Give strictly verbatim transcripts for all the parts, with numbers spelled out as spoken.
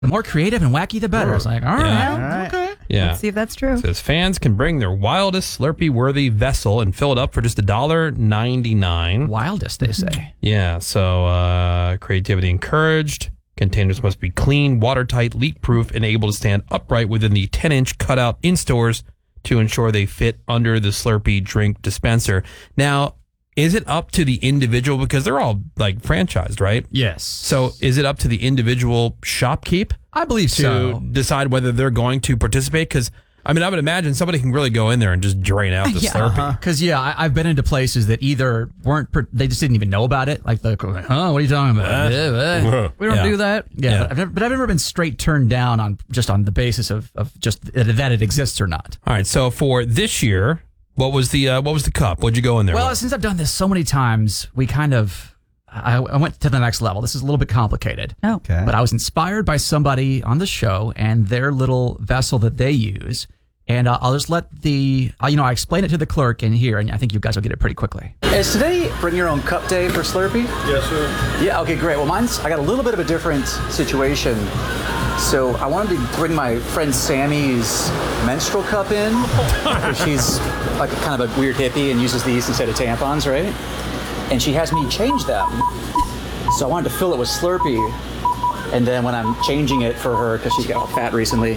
The more creative and wacky, the better. It's like, all right, Yeah. all right. okay. Yeah. Let's see if that's true. It says fans can bring their wildest Slurpee-worthy vessel and fill it up for just one dollar ninety-nine. Wildest, they say. Yeah, so uh, creativity encouraged. Containers must be clean, watertight, leak-proof, and able to stand upright within the ten-inch cutout in stores to ensure they fit under the Slurpee drink dispenser. Now, is it up to the individual? Because they're all like franchised, right? Yes. So is it up to the individual shopkeep I believe to so. decide whether they're going to participate? Because, I mean, I would imagine somebody can really go in there and just drain out the Yeah, Slurpee. because yeah, I, I've been into places that either weren't, per, they just didn't even know about it. Like the, huh? What are you talking about? Uh, Yeah, uh, we don't yeah. do that. Yeah, Yeah. But, I've never, but I've never been straight turned down on just on the basis of, of just that it exists or not. All right, so for this year, what was the uh, what was the cup? What'd you go in there Well, with? since I've done this so many times, we kind of, I, I went to the next level. This is a little bit complicated. Oh. Okay. But I was inspired by somebody on the show and their little vessel that they use. And uh, I'll just let the, uh, you know, I explain it to the clerk in here, and I think you guys will get it pretty quickly. Is today bring your own cup day for Slurpee? Yes, sir. Yeah, okay, great. Well, mine's, I got a little bit of a different situation. So I wanted to bring my friend Sammy's menstrual cup in. She's like a, kind of a weird hippie and uses these instead of tampons, right? And she has me change them. So I wanted to fill it with Slurpee. And then when I'm changing it for her, because she's got all fat recently,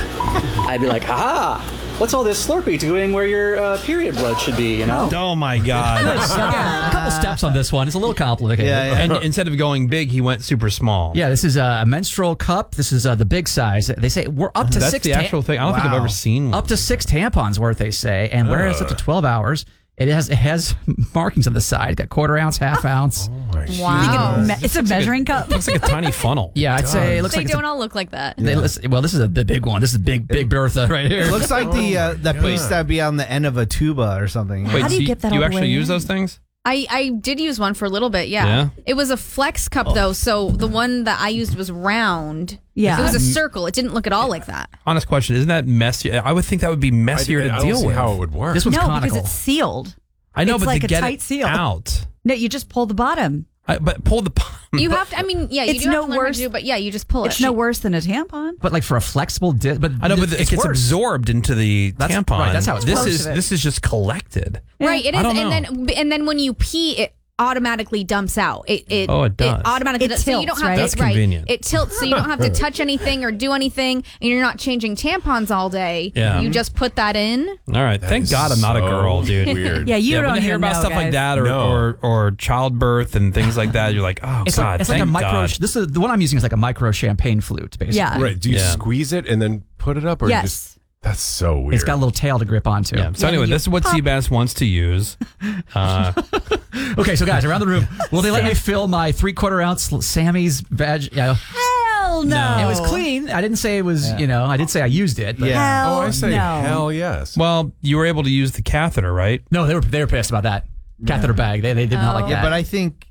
I'd be like, aha, what's all this Slurpee doing where your uh, period blood should be, you know? Oh my God! Again, a couple steps on this one. It's a little complicated. Yeah, yeah. And instead of going big, he went super small. Yeah, this is a menstrual cup. This is uh, the big size. They say we're up to That's six. the ta- actual thing. I don't think I've Wow. ever seen one. Up to six tampons worth, they say, and wear it up to twelve hours. It has it has markings on the side. Got quarter ounce, half ounce. Wow. Me- it's a measuring cup. Looks like a tiny funnel. Yeah, I'd say it looks They like it's don't a, all look like that. they, listen, well, this is a the big one. This is big big Bertha right here. It looks like the uh, that piece that'd be on the end of a tuba or something. Wait, How do you so get that You all the actually way use in? those things? I, I did use one for a little bit, yeah. Yeah? It was a flex cup, though, so the one that I used was round. Yeah. It was a circle. It didn't look at all like that. Honest question, isn't that messy? I would think that would be messier I, to I don't deal see with. how it would work. This one's No, conical. because it's sealed. I know, it's but like to a get tight it seal. out. No, you just pull the bottom. I, but pull the. You have to, I mean, yeah, you It's do no have to learn how worse- to do, but yeah, you just pull It's it. no worse than a tampon. But like for a flexible disc, but I know, but it it gets worse. absorbed into the That's- tampon. right, that's how it's this supposed is. to be. This is just collected. Right, it I is, don't and know. then and then when you pee, it automatically dumps out. It, it Oh, it does. automatically It does. So you don't tilts, have right? to, That's right. convenient. It tilts, so you don't have to touch anything or do anything, and you're not changing tampons all day. Yeah. You just put that in. All right. That Thank is God I'm not a so girl, dude. Weird. Yeah, you yeah, don't when you hear even about know, stuff like guys. that, or, No. or or childbirth and things like that, you're like, oh It's God, like it's like thank a micro. God. This is the one I'm using is like a micro champagne flute, basically. Yeah. Right. Do you Yeah. squeeze it and then put it up, or you Yes. just? That's so weird. It's got a little tail to grip onto. Yeah. So Yeah, anyway, you this is what pop. Seabass wants to use. Uh, Okay, so guys, around the room, will they let me fill my three quarter ounce Sammy's veg? Yeah, Hell no. it was clean. I didn't say it was. You know, I did say I used it. But Yeah. Hell Oh, I say no. hell yes. well, you were able to use the catheter, right? No, they were they were pissed about that catheter bag. They they did not like Oh. that. Yeah, but I think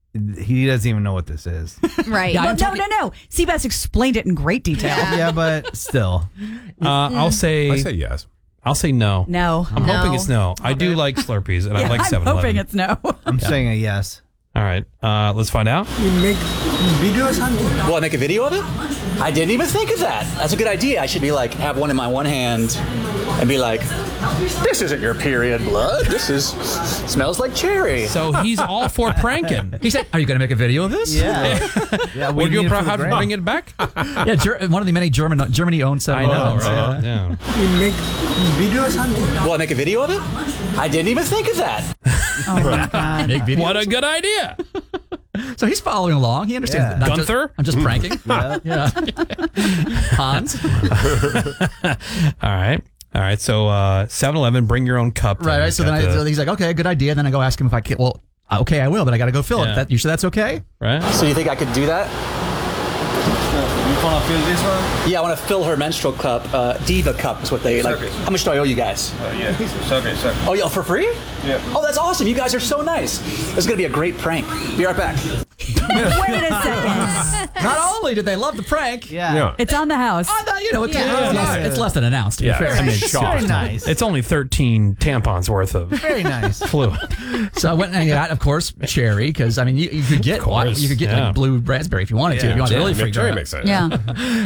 he doesn't even know what this is. Right. Yeah, Well, I'm no, talking- no, no. Seabass explained it in great detail. Yeah, but still. Uh, I'll say, I say yes. I'll say no. No. I'm No. hoping it's no. I do like Slurpees, and I Yeah, like I'm seven hoping eleven. it's no. I'm saying a yes. All right, uh, let's find out. Will I make a video of it? I didn't even think of that. That's a good idea. I should be like, have one in my one hand and be like, this isn't your period blood. This is, smells like cherry. So he's all for pranking. he said, "Are you going to make a video of this?" Yeah. yeah. Would you need it pro- for the have to gram. bring it back? yeah. Ger- one of the many German Germany owned seven I know, elevens. right? Yeah. Will I make a video of it? I didn't even think of that. Oh my God. Big video. What a good idea. So he's following along. He understands. Yeah. that not just- Gunther? I'm just pranking. Yeah. yeah. Hans. All right. All right. So uh, seven eleven, bring your own cup. Right. Right. So then I, Got so the- he's like, "Okay, good idea." Then I go ask him if I can. Well, okay, I will, but I got to go fill Yeah. it. That, you sure that's okay? right? So you think I could do that? You want to fill this one? Yeah, I want to fill her menstrual cup. Uh, Diva cup is what they like. Service. How much do I owe you guys? Oh yeah. Sorry, sorry. Oh, yeah, for free? Yeah. Oh, that's awesome. You guys are so nice. This is going to be a great prank. Be right back. Wait a second. Not only did they love the prank, Yeah. Yeah. It's on the house. I thought, you know, it's, Yeah. it's, less, Yeah. it's less than an ounce, to Yeah. be fair. I mean, Very shocked. nice. It's only thirteen tampons worth of Very nice. fluid. So I went and I got, of course, cherry, because, I mean, you, you could get course, you could get yeah. like blue raspberry if you wanted to. If you wanted to Yeah, really freak cherry her out. makes sense. Yeah.